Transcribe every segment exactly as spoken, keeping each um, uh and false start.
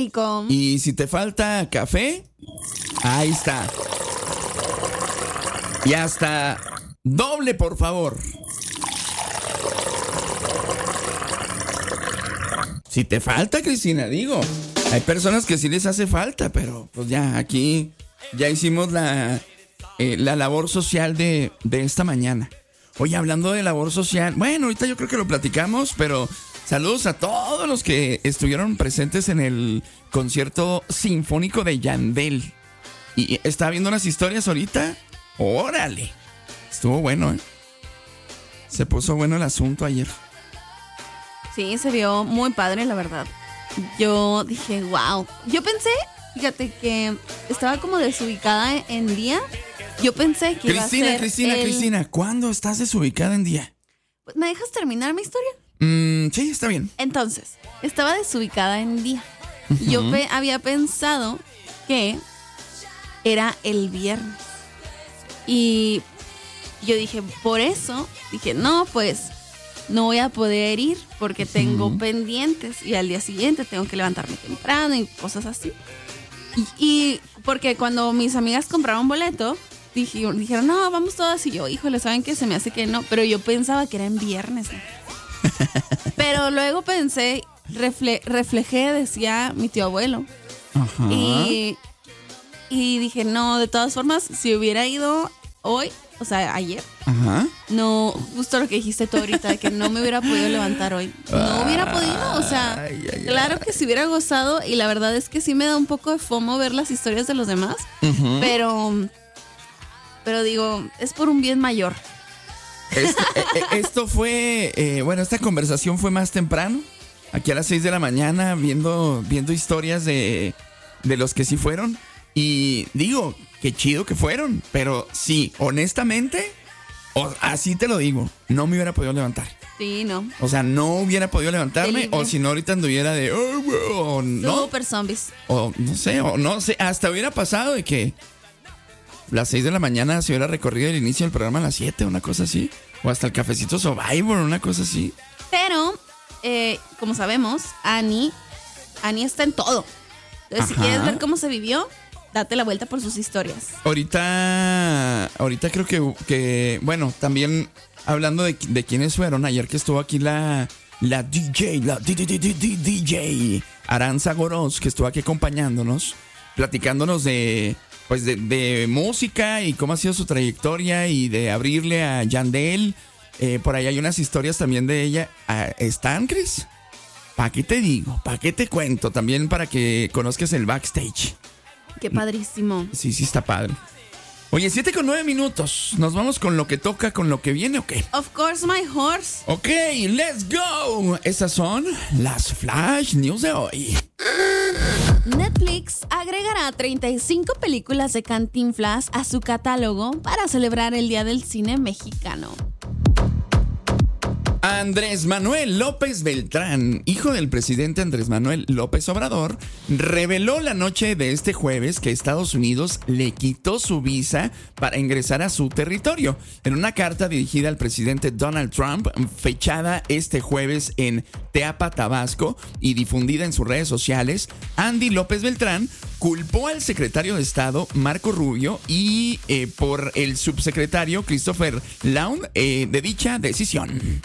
Sinfónico. Y si te falta café, ahí está. Y hasta doble, por favor. Si te falta, Cristina, digo. Hay personas que sí les hace falta, pero pues ya, aquí ya hicimos la, eh, la labor social de, de esta mañana. Oye, hablando de labor social, bueno, ahorita yo creo que lo platicamos, pero saludos a todos los que estuvieron presentes en el concierto sinfónico de Yandel. Y estaba viendo unas historias ahorita. ¡Órale! Estuvo bueno, ¿eh? Se puso bueno el asunto ayer. Sí, se vio muy padre, la verdad. Yo dije, wow. Yo pensé, fíjate que estaba como desubicada en día. Yo pensé que iba a Cristina, ser Cristina, el... Cristina, ¿cuándo estás desubicada en día? Pues, ¿me dejas terminar mi historia? Mm, sí, está bien. Entonces, estaba desubicada en día. Uh-huh. Yo pe- había pensado que era el viernes. Y yo dije, por eso, dije, no, pues no voy a poder ir porque tengo uh-huh. pendientes y al día siguiente tengo que levantarme temprano y cosas así. Y, y porque cuando mis amigas compraron boleto, dije, dijeron, no, vamos todas. Y yo, híjole, ¿saben qué? Se me hace que no. Pero yo pensaba que era en viernes. Pero luego pensé, refle- reflejé, decía mi tío abuelo. Ajá. Y, y dije, no, de todas formas, si hubiera ido hoy, o sea, ayer, Ajá. no, justo lo que dijiste tú ahorita, de que no me hubiera podido levantar hoy. No hubiera podido, o sea, ay, ay, claro ay. que si hubiera gozado, y la verdad es que sí me da un poco de fomo ver las historias de los demás, uh-huh. pero, pero digo, es por un bien mayor. Esto, eh, esto fue, eh, bueno, esta conversación fue más temprano, aquí a las seis de la mañana, viendo, viendo historias de, de los que sí fueron, y digo, qué chido que fueron, pero sí, honestamente, o, así te lo digo, no me hubiera podido levantar. Sí, no. O sea, no hubiera podido levantarme, o si no, ahorita anduviera de, oh, o no. Super zombies. O no sé, o no sé, hasta hubiera pasado de que las seis de la mañana se hubiera recorrido el inicio del programa a las siete, una cosa así. O hasta el cafecito Survivor, una cosa así. Pero, eh, como sabemos, Ani, Ani está en todo. Entonces, Ajá. si quieres ver cómo se vivió, date la vuelta por sus historias. Ahorita, ahorita creo que, que bueno, también hablando de, de quiénes fueron, ayer que estuvo aquí la, la D J, la D J Aranza Goroz, que estuvo aquí acompañándonos, platicándonos de, pues de, de música y cómo ha sido su trayectoria y de abrirle a Yandel. Eh, por ahí hay unas historias también de ella. ¿Están, Cris? ¿Para qué te digo? ¿Para qué te cuento? También para que conozcas el backstage. Qué padrísimo. Sí, sí está padre. Oye, siete con nueve minutos. ¿Nos vamos con lo que toca, con lo que viene o qué? Of course, my horse. Ok, let's go. Esas son las Flash News de hoy. Netflix agregará treinta y cinco películas de Cantinflas a su catálogo para celebrar el Día del Cine Mexicano. Andrés Manuel López Beltrán, hijo del presidente Andrés Manuel López Obrador, reveló la noche de este jueves que Estados Unidos le quitó su visa para ingresar a su territorio. En una carta dirigida al presidente Donald Trump, fechada este jueves en Teapa, Tabasco, y difundida en sus redes sociales, Andy López Beltrán culpó al secretario de Estado Marco Rubio y eh, por el subsecretario Christopher Laund eh, de dicha decisión.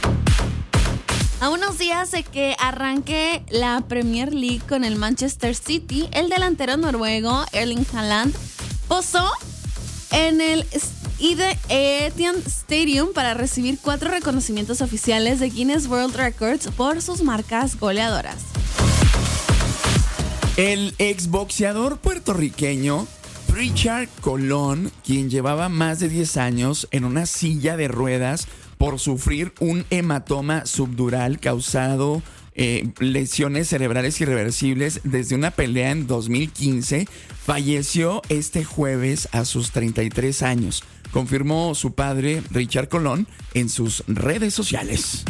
A unos días de que arranque la Premier League con el Manchester City, el delantero noruego Erling Haaland posó en el Etihad Stadium para recibir cuatro reconocimientos oficiales de Guinness World Records por sus marcas goleadoras. El exboxeador puertorriqueño Richard Colón, quien llevaba más de diez años en una silla de ruedas por sufrir un hematoma subdural causado eh, lesiones cerebrales irreversibles desde una pelea en dos mil quince, falleció este jueves a sus treinta y tres años, confirmó su padre Richard Colón en sus redes sociales.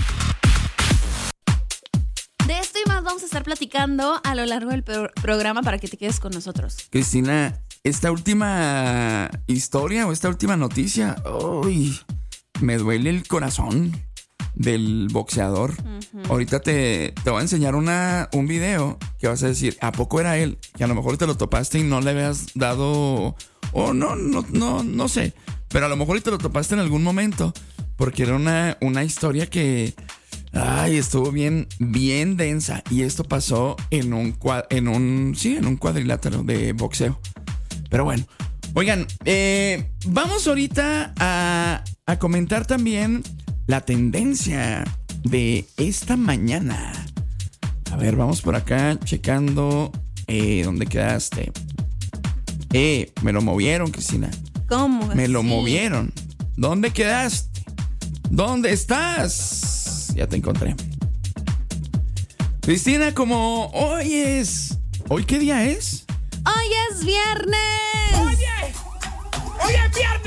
De esto y más vamos a estar platicando a lo largo del pro- programa para que te quedes con nosotros. Cristina, esta última historia o esta última noticia, uy, me duele el corazón del boxeador. Uh-huh. Ahorita te, te voy a enseñar una, un video que vas a decir, ¿a poco era él? Que a lo mejor te lo topaste y no le habías dado, o no, no, no, no sé, pero a lo mejor te lo topaste en algún momento, porque era una, una historia que, ay, estuvo bien, bien densa, y esto pasó en un, en un, sí, en un cuadrilátero de boxeo. Pero bueno, oigan, eh, vamos ahorita a, a comentar también la tendencia de esta mañana. A ver, vamos por acá checando eh, dónde quedaste. Eh, me lo movieron, Cristina. ¿Cómo? Me lo así? movieron. ¿Dónde quedaste? ¿Dónde estás? Ya te encontré. Cristina, como hoy es... ¿Hoy qué día es? ¡Hoy es viernes! ¡Oye! ¡Hoy es viernes!